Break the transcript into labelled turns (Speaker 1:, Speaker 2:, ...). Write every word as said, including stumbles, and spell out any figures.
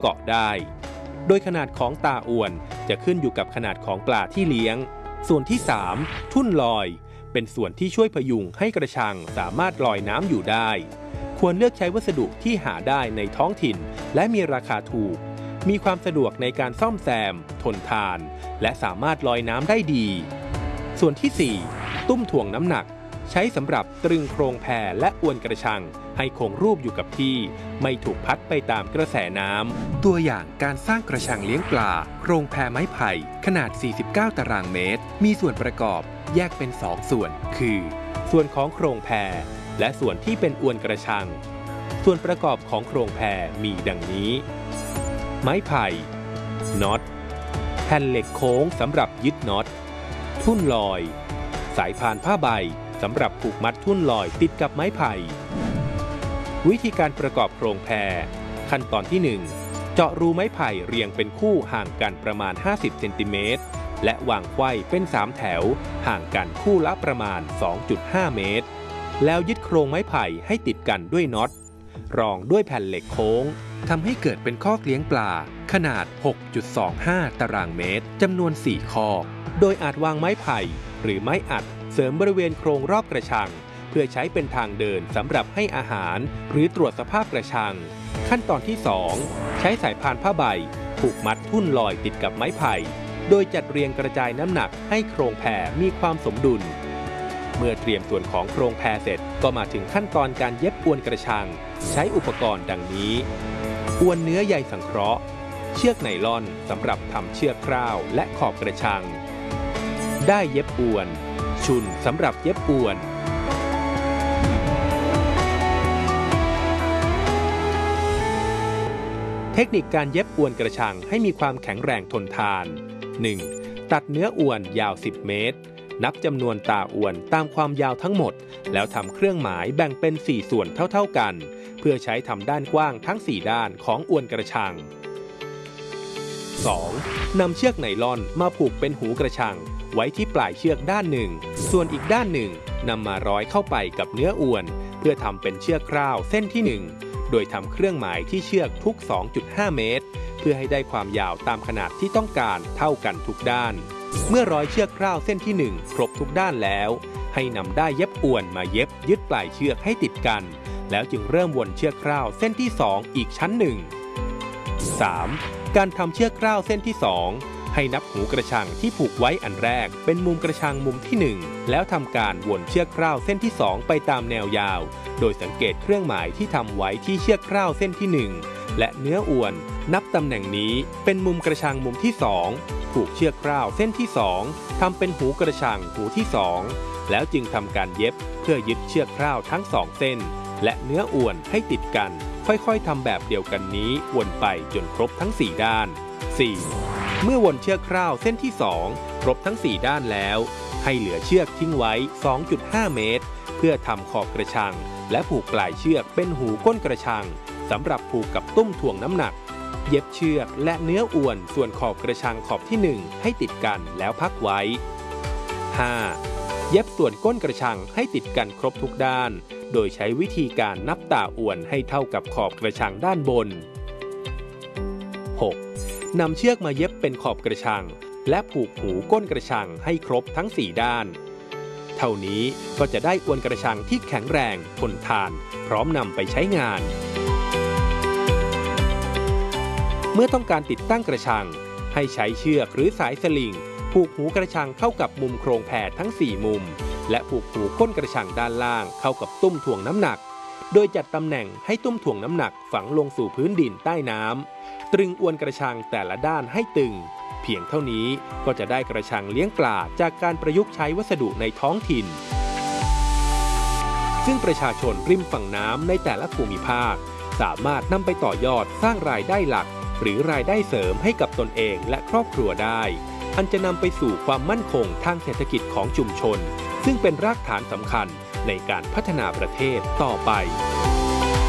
Speaker 1: เกาะได้โดยขนาดของตาอวนจะขึ้นอยู่กับขนาดของปลาที่เลี้ยงส่วนที่สามทุ่นลอยเป็นส่วนที่ช่วยพยุงให้กระชังสามารถลอยน้ำอยู่ได้ควรเลือกใช้วัสดุที่หาได้ในท้องถิ่นและมีราคาถูกมีความสะดวกในการซ่อมแซมทนทานและสามารถลอยน้ำได้ดีส่วนที่สี่ตุ้มถ่วงน้ำหนักใช้สำหรับตรึงโครงแพและอวนกระชังให้คงรูปอยู่กับที่ไม่ถูกพัดไปตามกระแสน้ำตัวอย่างการสร้างกระชังเลี้ยงปลาโครงแพไม้ไผ่ขนาดสี่สิบเก้าตารางเมตรมีส่วนประกอบแยกเป็นสองส่วนคือส่วนของโครงแพและส่วนที่เป็นอวนกระชังส่วนประกอบของโครงแพมีดังนี้ไม้ไผ่น็อตแผ่นเหล็กโค้งสำหรับยึดน็อตทุ่นลอยสายพานผ้าใบสำหรับผูกมัดทุ่นลอยติดกับไม้ไผ่วิธีการประกอบโครงแพขั้นตอนที่หนึ่งเจาะรูไม้ไผ่เรียงเป็นคู่ห่างกันประมาณห้าสิบเซนติเมตรและวางไขว้เป็นสามแถวห่างกันคู่ละประมาณ สองจุดห้า เมตรแล้วยึดโครงไม้ไผ่ให้ติดกันด้วยน็อตรองด้วยแผ่นเหล็กโค้งทำให้เกิดเป็นคอกเลี้ยงปลาขนาด หกจุดสองห้า ตารางเมตรจำนวนสี่คอกโดยอาจวางไม้ไผ่หรือไม้อัดเสริมบริเวณโครงรอบกระชังเพื่อใช้เป็นทางเดินสำหรับให้อาหารหรือตรวจสภาพกระชังขั้นตอนที่สองใช้สายพานผ้าใบผูกมัดทุ่นลอยติดกับไม้ไผ่โดยจัดเรียงกระจายน้ำหนักให้โครงแพมีความสมดุลเมื่อเตรียมส่วนของโครงแพเสร็จก็มาถึงขั้นตอนการเย็บอวนกระชังใช้อุปกรณ์ดังนี้อวนเนื้อใยสังเคราะห์เชือกไนลอนสำหรับทำเชือกคร่าวและขอบกระชังได้เย็บอวนชุนสำหรับเย็บอวนเทคนิคการเย็บอวนกระชังให้มีความแข็งแรงทนทาน หนึ่ง. ตัดเนื้ออวนยาวสิบเมตรนับจำนวนตาอวนตามความยาวทั้งหมดแล้วทำเครื่องหมายแบ่งเป็นสี่ส่วนเท่าๆกันเพื่อใช้ทำด้านกว้างทั้งสี่ด้านของอวนกระชัง สอง. นำเชือกไนลอนมาผูกเป็นหูกระชังไว้ที่ปลายเชือกด้านหนึ่งส่วนอีกด้านหนึ่งนำมาร้อยเข้าไปกับเนื้ออวนเพื่อทำเป็นเชือกคร่าวเส้นที่หนึ่งโดยทำเครื่องหมายที่เชือกทุก สองจุดห้า เมตรเพื่อให้ได้ความยาวตามขนาดที่ต้องการเท่ากันทุกด้านเมื่อร้อยเชือกคร่าวเส้นที่หนึ่งครบทุกด้านแล้วให้นำด้ายเย็บอวนมาเย็บยึดปลายเชือกให้ติดกันแล้วจึงเริ่มวนเชือกคร่าวเส้นที่สองอีกชั้นหนึ่ง สาม. การทำเชือกคร่าวเส้นที่สองให้นับหูกระชังที่ผูกไว้อันแรกเป็นมุมกระชังมุมที่หนึ่งแล้วทำการวนเชือกคร่าวเส้นที่สองไปตามแนวยาวโดยสังเกตเครื่องหมายที่ทำไว้ที่เชือกคร่าวเส้นที่หนึ่งและเนื้ออวนนับตำแหน่งนี้เป็นมุมกระชังมุมที่สองผูกเชือกคร่าวเส้นที่สองทำเป็นหูกระชังหูที่สองแล้วจึงทำการเย็บเพื่อยึดเชือกคร่าวทั้งสองเส้นและเนื้ออวนให้ติดกันค่อยๆทำแบบเดียวกันนี้วนไปจนครบทั้งสี่ด้าน สี่. เมื่อวนเชือกคร่าวเส้นที่สองครบทั้งสี่ด้านแล้วให้เหลือเชือกทิ้งไว้ สองจุดห้า เมตรเพื่อทำขอบกระชังและผูกปลายเชือกเป็นหูก้นกระชังสำหรับผูกกับตุ้มถ่วงน้ำหนักเย็บเชือกและเนื้ออวนส่วนขอบกระชังขอบที่หนึ่งให้ติดกันแล้วพักไว้ ห้า. เย็บส่วนก้นกระชังให้ติดกันครบทุกด้านโดยใช้วิธีการนับตาอวนให้เท่ากับขอบกระชังด้านบน หก. นำเชือกมาเย็บเป็นขอบกระชังและผูกหูก้นกระชังให้ครบทั้งสี่ด้านเท่านี้ก็จะได้อวนกระชังที่แข็งแรงทนทานพร้อมนำไปใช้งานเมื่อต้องการติดตั้งกระชังให้ใช้เชือกหรือสายสลิงผูกหูกระชังเข้ากับมุมโครงแพทั้งสี่มุมและผูกหูก้นกระชังด้านล่างเข้ากับตุ้มถ่วงน้ำหนักโดยจัดตำแหน่งให้ตุ้มถ่วงน้ำหนักฝังลงสู่พื้นดินใต้น้ำตรึงอวนกระชังแต่ละด้านให้ตึงเพียงเท่านี้ก็จะได้กระชังเลี้ยงปลาจากการประยุกต์ใช้วัสดุในท้องถิ่นซึ่งประชาชนริมฝั่งน้ำในแต่ละภูมิภาคสามารถนำไปต่อยอดสร้างรายได้หลักหรือรายได้เสริมให้กับตนเองและครอบครัวได้อันจะนำไปสู่ความมั่นคงทางเศรษฐกิจของชุมชนซึ่งเป็นรากฐานสำคัญในการพัฒนาประเทศต่อไป